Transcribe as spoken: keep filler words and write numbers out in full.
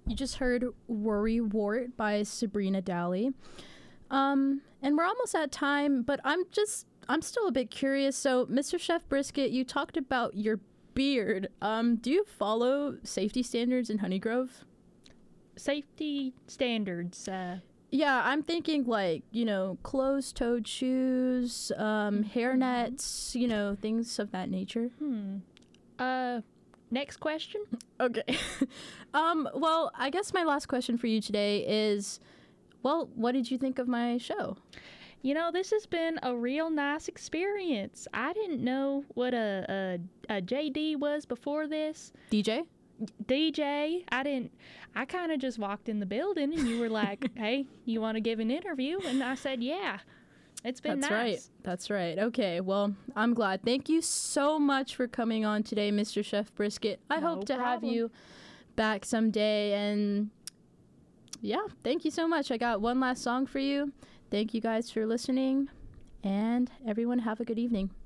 You just heard Worry Wart by Sabrina Dowley. Um, and we're almost at time, but I'm just, I'm still a bit curious. So, Mister Chef Brisket, you talked about your beard. Um, do you follow safety standards in Honeygrove? Safety standards. Uh, yeah, I'm thinking like, you know, closed-toed shoes, um, hair nets, you know, things of that nature. Hmm. Uh, next question. Okay. um, well, I guess my last question for you today is, well, what did you think of my show? You know, this has been a real nice experience. I didn't know what a, a, a J D was before this. D J? D J. I didn't, I kind of just walked in the building and you were like, hey, you want to give an interview? And I said, yeah. It's been That's nice. right. That's right. Okay. Well, I'm glad. Thank you so much for coming on today, Mister Chef Brisket. I No hope to problem. have you back someday. And yeah, thank you so much. I got one last song for you. Thank you guys for listening. And everyone have a good evening.